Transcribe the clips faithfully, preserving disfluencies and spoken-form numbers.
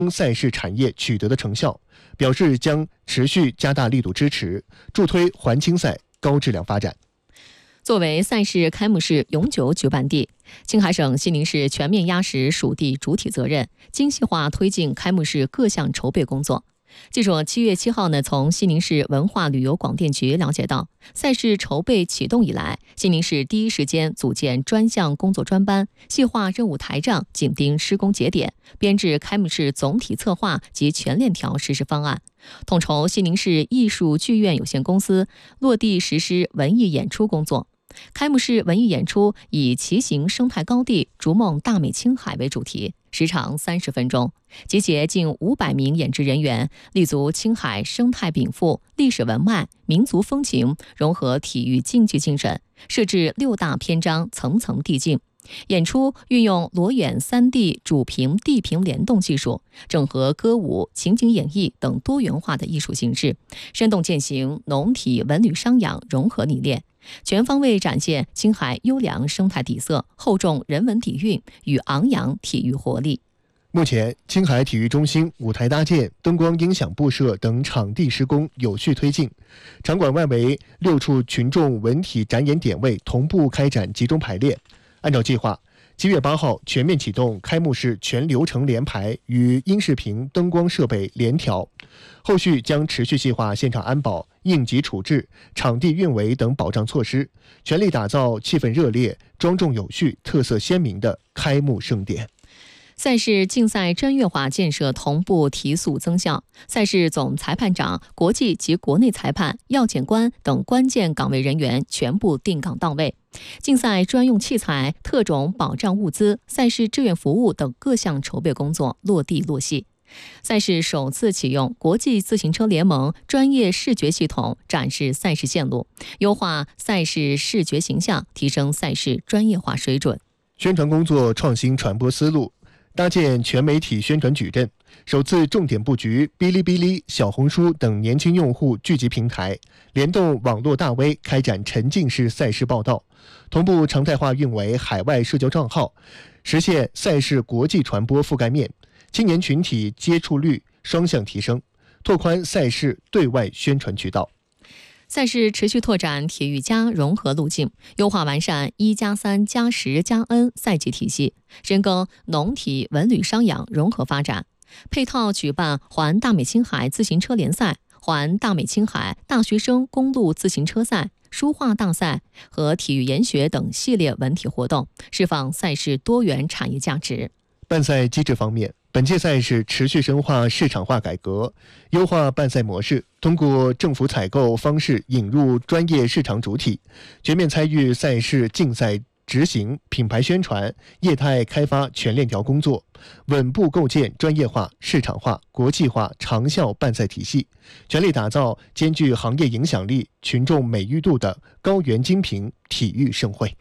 赛事产业取得的成效，表示将持续加大力度支持，助推环青赛高质量发展。 作为赛事开幕式永久举办地，青海省西宁市全面压实属地主体责任，精细化推进开幕式各项筹备工作。记者七月七号呢，从西宁市文化旅游广电局了解到，赛事筹备启动以来，西宁市第一时间组建专项工作专班，细化任务台账，紧盯施工节点，编制开幕式总体策划及全链条实施方案，统筹西宁市艺术剧院有限公司落地实施文艺演出工作。开幕式文艺演出以骑行生态高地逐梦大美青海为主题，时长三十分钟，集结近五百名演职人员，立足青海生态禀赋、历史文脉、民族风情，融合体育竞技精神，设置六大篇章，层层递进。演出运用裸眼 三 D 主屏地屏联动技术，整合歌舞、情景演绎等多元化的艺术形式，生动践行农体文旅商养融合理念，全方位展现青海优良生态底色、厚重人文底蕴与昂扬体育活力。 目前，青海体育中心舞台搭建、灯光音响布设等场地施工有序推进，场馆外围六处群众文体展演点位同步开展集中排练。按照计划，七月八号全面启动开幕式全流程联排与音视频灯光设备联调，后续将持续细化现场安保、应急处置、场地运维等保障措施，全力打造气氛热烈、庄重有序、特色鲜明的开幕盛典。 赛事竞赛专业化建设同步提速增效，赛事总裁判长、国际及国内裁判、药检官等关键岗位人员全部定岗到位，竞赛专用器材、特种保障物资、赛事志愿服务等各项筹备工作落地落细。赛事首次启用国际自行车联盟专业视觉系统展示赛事线路，优化赛事视觉形象，提升赛事专业化水准。 宣传工作创新传播思路，搭建全媒体宣传矩阵，首次重点布局哔哩哔哩、小红书等年轻用户聚集平台，联动网络大 V 开展沉浸式赛事报道，同步常态化运维海外社交账号，实现赛事国际传播覆盖面，青年群体接触率双向提升，拓宽赛事对外宣传渠道。 赛事持续拓展体育加融合路径，优化完善一加三加十加 N 赛季体系，深耕农体文旅商养融合发展，配套举办环大美青海自行车联赛、环大美青海大学生公路自行车赛、书画大赛和体育研学等系列文体活动，释放赛事多元产业价值。 办赛机制方面，本届赛事持续深化市场化改革，优化办赛模式，通过政府采购方式引入专业市场主体，全面参与赛事竞赛执行、品牌宣传、业态开发全链条工作，稳步构建专业化、市场化、国际化长效办赛体系，全力打造兼具行业影响力、群众美誉度的高原精品体育盛会。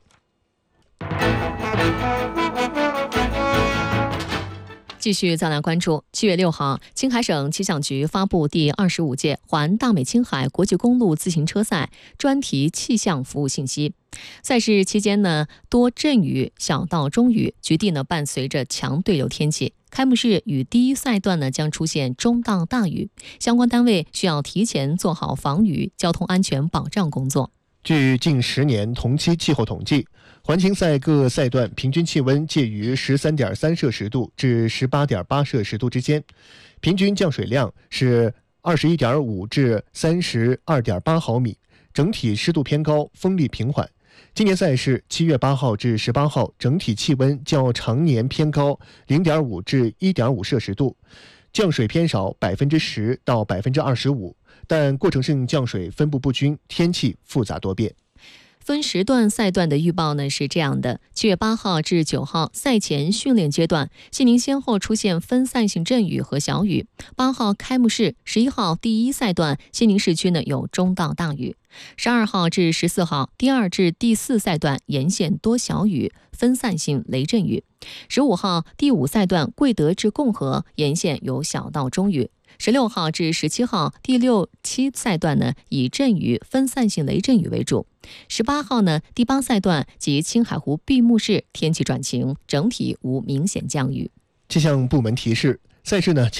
继续再来关注，七月六号，青海省气象局发布第二十五届环大美青海国际公路自行车赛专题气象服务信息。赛事期间呢，多阵雨，小到中雨，局地呢伴随着强对流天气。开幕式与第一赛段呢将出现中到大雨，相关单位需要提前做好防雨、交通安全保障工作。 据近十年同期气候统计，环青赛各赛段平均气温介于 十三点三摄氏度至 十八点八摄氏度之间，平均降水量是 二十一点五至 三十二点八毫米，整体湿度偏高，风力平缓。今年赛事七月八号至十八号，整体气温较常年偏高 零点五至一点五摄氏度，降水偏少 百分之十 到 百分之二十五， 但过程性降水分布不均，天气复杂多变。 分时段赛段的预报呢是这样的：七月八号至九号赛前训练阶段，西宁先后出现分散性阵雨和小雨。八号开幕式，十一号第一赛段，西宁市区呢有中到大雨。十二号至十四号，第二至第四赛段沿线多小雨，分散性雷阵雨。十五号第五赛段，贵德至共和沿线有小到中雨。十六号至十七号第六七赛段呢，以阵雨、分散性雷阵雨为主。十八号呢，第八赛段及青海湖闭幕式天气转晴，整体无明显降雨。 气象部门提示， 赛事呢